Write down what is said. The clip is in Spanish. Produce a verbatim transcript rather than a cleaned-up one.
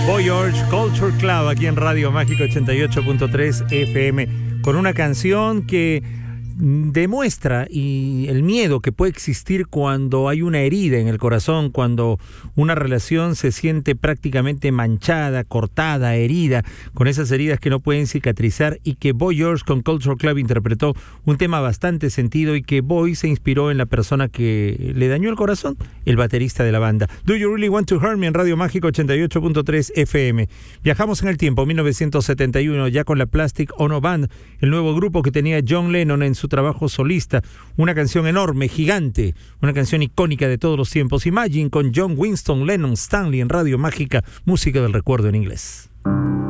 Boy George Culture Club aquí en Radio Mágica ochenta y ocho punto tres F M con una canción que demuestra y el miedo que puede existir cuando hay una herida en el corazón, cuando una relación se siente prácticamente manchada, cortada, herida, con esas heridas que no pueden cicatrizar, y que Boy George con Culture Club interpretó un tema bastante sentido y que Boy se inspiró en la persona que le dañó el corazón, el baterista de la banda. Do You Really Want to Hurt Me en Radio Mágica ochenta y ocho punto tres F M. Viajamos en el tiempo, mil novecientos setenta y uno, ya con la Plastic Ono Band, el nuevo grupo que tenía John Lennon en su trabajo solista, una canción enorme, gigante, una canción icónica de todos los tiempos. Imagine con John Winston Lennon Stanley en Radio Mágica, música del recuerdo en inglés.